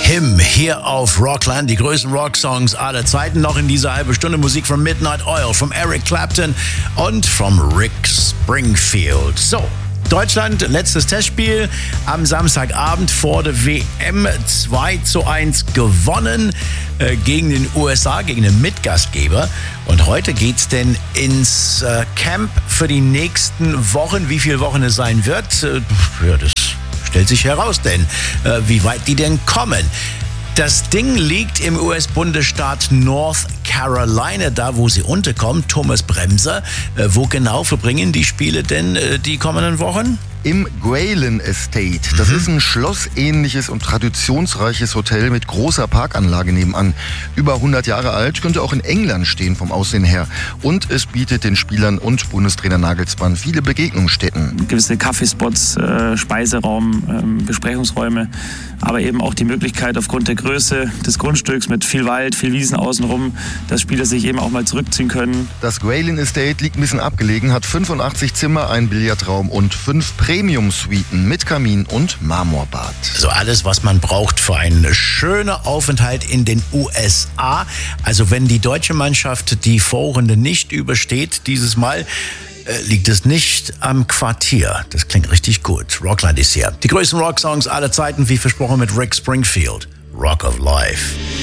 Him hier auf Rockland, die größten Rocksongs aller Zeiten, noch in dieser halben Stunde Musik von Midnight Oil, von Eric Clapton und von Rick Springfield. So, Deutschland, letztes Testspiel am Samstagabend vor der WM 2:1 gewonnen gegen den USA, gegen den Mitgastgeber. Und heute geht's denn ins Camp für die nächsten Wochen. Wie viele Wochen es sein wird, das stellt sich heraus, denn wie weit die denn kommen. Das Ding liegt im US-Bundesstaat North Carolina, da wo sie unterkommen. Thomas Bremser, wo genau verbringen die Spiele denn die kommenden Wochen? Im Grayling Estate. Das ist ein schlossähnliches und traditionsreiches Hotel mit großer Parkanlage nebenan. Über 100 Jahre alt, könnte auch in England stehen vom Aussehen her. Und es bietet den Spielern und Bundestrainer Nagelsmann viele Begegnungsstätten. Gewisse Kaffeespots, Speiseraum, Besprechungsräume, aber eben auch die Möglichkeit aufgrund der Größe des Grundstücks mit viel Wald, viel Wiesen außenrum, dass Spieler sich eben auch mal zurückziehen können. Das Grayling Estate liegt ein bisschen abgelegen, hat 85 Zimmer, einen Billardraum und 5 Premium-Suiten mit Kamin und Marmorbad. Also alles, was man braucht für einen schönen Aufenthalt in den USA. Also wenn die deutsche Mannschaft die Vorrunde nicht übersteht, dieses Mal liegt es nicht am Quartier. Das klingt richtig gut. Rockland ist hier. Die größten Rocksongs aller Zeiten, wie versprochen mit Rick Springfield. Rock of Life.